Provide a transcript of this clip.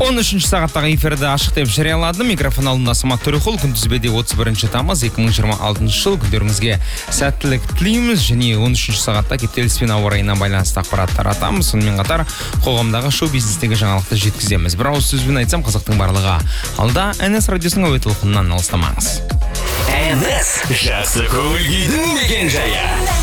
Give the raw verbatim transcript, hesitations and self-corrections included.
он үшінші сағаттағы эфирді ашық деп жариялады. Микрофон алдында Самат Төрехол. Күнтізбеде отыз бірінші тамыз екі мың жиырма алтыншы жыл. Күндеріңізге сәттілік тілейміз. Және он үшінші сағатта кептеліспен ауа райына байланысты ақпарат таратамыз. Сонымен қатар қоғамдағы шоу-бизнестегі жаңалықты жеткіземіз. Бір ауыз сөзбен айтсам, қазақтың барлығы алда. эн эс радиосының әуе толқынынан алыстамаңыз. эн эс жақсы көңіл күйдің мекен жайы.